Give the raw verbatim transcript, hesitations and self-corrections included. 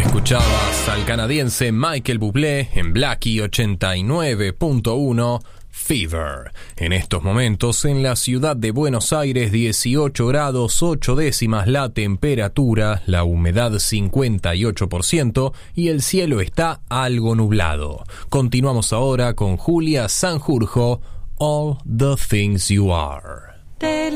Escuchabas al canadiense Michael Bublé en Blackie ochenta y nueve punto uno, Fever. En estos momentos en la ciudad de Buenos Aires, dieciocho grados ocho décimas la temperatura, la humedad cincuenta y ocho por ciento y el cielo está algo nublado. Continuamos ahora con Julia Sanjurjo, All the Things You Are.